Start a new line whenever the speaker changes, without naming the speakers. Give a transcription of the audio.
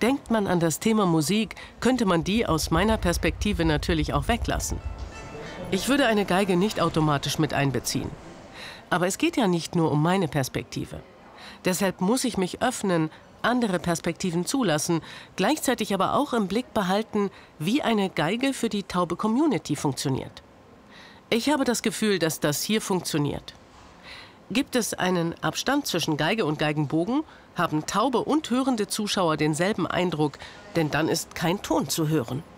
Denkt man an das Thema Musik, könnte man die aus meiner Perspektive natürlich auch weglassen. Ich würde eine Geige nicht automatisch mit einbeziehen. Aber es geht ja nicht nur um meine Perspektive. Deshalb muss ich mich öffnen, andere Perspektiven zulassen, gleichzeitig aber auch im Blick behalten, wie eine Geige für die taube Community funktioniert. Ich habe das Gefühl, dass das hier funktioniert. Gibt es einen Abstand zwischen Geige und Geigenbogen, haben taube und hörende Zuschauer denselben Eindruck, denn dann ist kein Ton zu hören.